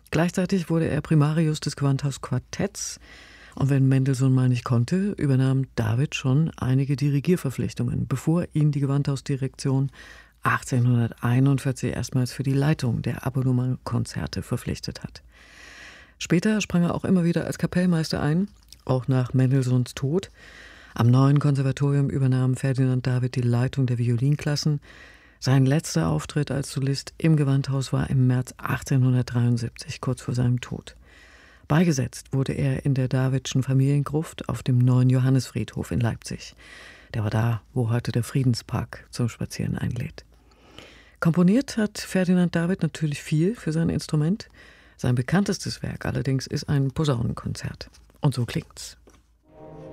Gleichzeitig wurde er Primarius des Gewandhausquartetts. Und wenn Mendelssohn mal nicht konnte, übernahm David schon einige Dirigierverpflichtungen, bevor ihn die Gewandhausdirektion 1841 erstmals für die Leitung der Abonnementkonzerte verpflichtet hat. Später sprang er auch immer wieder als Kapellmeister ein, auch nach Mendelssohns Tod. Am Neuen Konservatorium übernahm Ferdinand David die Leitung der Violinklassen. Sein letzter Auftritt als Solist im Gewandhaus war im März 1873, kurz vor seinem Tod. Beigesetzt wurde er in der Davidschen Familiengruft auf dem Neuen Johannisfriedhof in Leipzig. Der war da, wo heute der Friedenspark zum Spazieren einlädt. Komponiert hat Ferdinand David natürlich viel für sein Instrument. Sein bekanntestes Werk allerdings ist ein Posaunenkonzert. Und so klingt's.